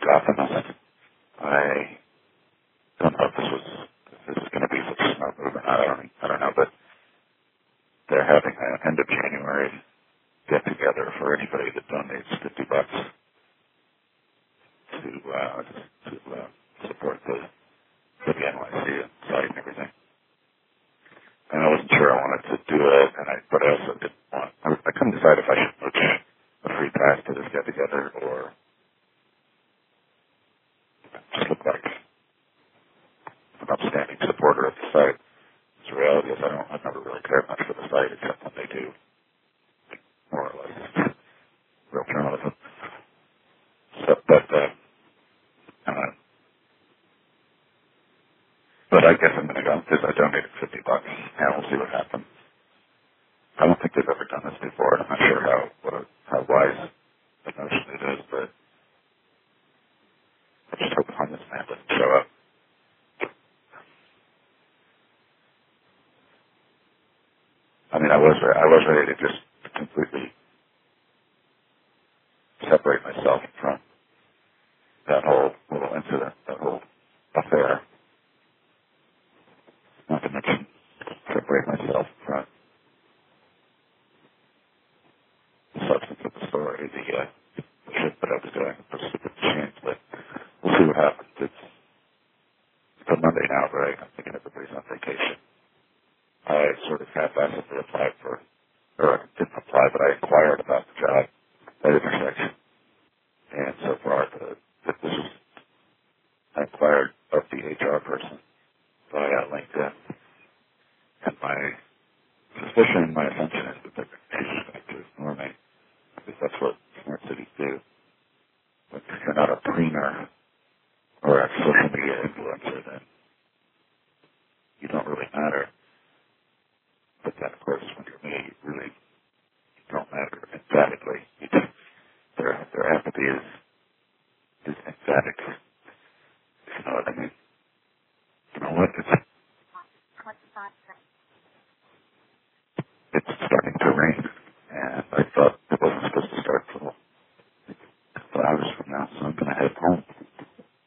got them. I don't know if this is going to be such a smart move or not. I don't know, but they're having an end of January get together for anybody that donates $50 to support the NYC site and everything. And I wasn't sure I wanted to do it, but I also didn't want. I couldn't decide if I should book a free pass to this get together or just look like an upstanding supporter of the site. The reality is I've never really cared much for the site except when they do more or less real journalism. So, but I guess I'm going to go because I donated $50, and we'll see what happens. I don't think they've ever done this before, and I'm not sure how wise the notion it is, but I just hope this man doesn't show up. I mean, I was ready to just completely separate myself from that whole little incident, that whole affair. Not to mention separate myself from the substance of the story, the shit that I was doing, the stupid machines. But we'll see what happens. It's Monday now, right? I'm thinking everybody's on vacation. I sort of half-assedly applied for, or I didn't apply, but I inquired about the job at Intersection. And so far, I inquired of the HR person via LinkedIn. And my suspicion, my assumption is that they're going to ignore me, because that's what smart cities do. But if you're not a preener or a social media influencer, then you don't really matter. But then, of course, when you're me, you really don't matter emphatically. Their apathy is emphatic. You know what I mean? You know what? It's starting